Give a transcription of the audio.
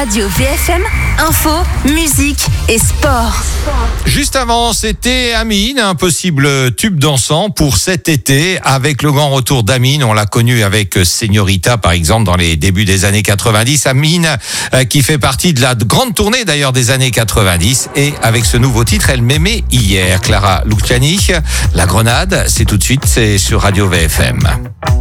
Radio VFM, info, musique et sport. Juste avant, c'était Amine, un possible tube dansant pour cet été avec le grand retour d'Amine. On l'a connu avec Señorita, par exemple, dans les débuts des années 90. Amine, qui fait partie de la grande tournée d'ailleurs des années 90. Et avec ce nouveau titre, Elle m'aimait hier. Clara Luciani, La Grenade, c'est tout de suite, c'est sur Radio VFM.